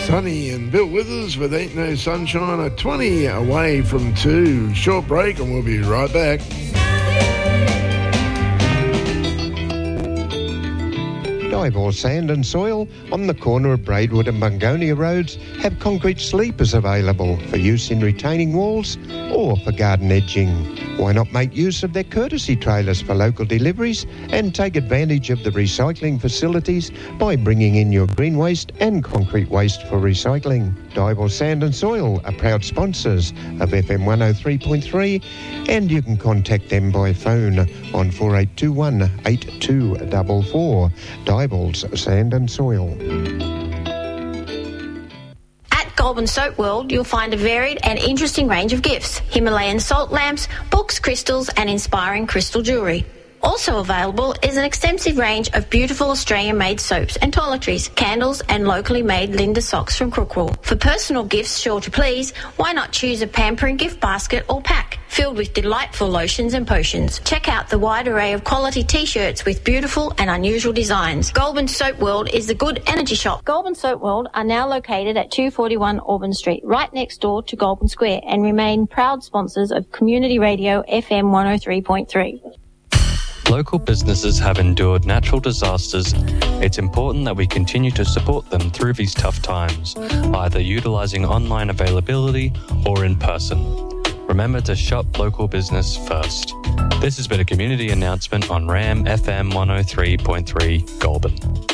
Sunny and Bill Withers with Ain't No Sunshine at 20 away from 2. Short break and we'll be right back. Divor Sand and Soil on the corner of Braidwood and Bungonia Roads have concrete sleepers available for use in retaining walls or for garden edging. Why not make use of their courtesy trailers for local deliveries and take advantage of the recycling facilities by bringing in your green waste and concrete waste for recycling? Divor Sand and Soil are proud sponsors of FM 103.3 and you can contact them by phone on 4821 8244. Dival's Sand and Soil. At Goulburn Soap World, you'll find a varied and interesting range of gifts: Himalayan salt lamps, books, crystals and inspiring crystal jewellery. Also available is an extensive range of beautiful Australian-made soaps and toiletries, candles and locally made Linda socks from Crookwell. For personal gifts sure to please, why not choose a pampering gift basket or pack filled with delightful lotions and potions. Check out the wide array of quality T-shirts with beautiful and unusual designs. Goulburn Soap World is the good energy shop. Goulburn Soap World are now located at 241 Auburn Street, right next door to Goulburn Square, and remain proud sponsors of Community Radio FM 103.3. Local businesses have endured natural disasters. It's important that we continue to support them through these tough times, either utilising online availability or in person. Remember to shop local business first. This has been a community announcement on RAM FM 103.3 Goulburn.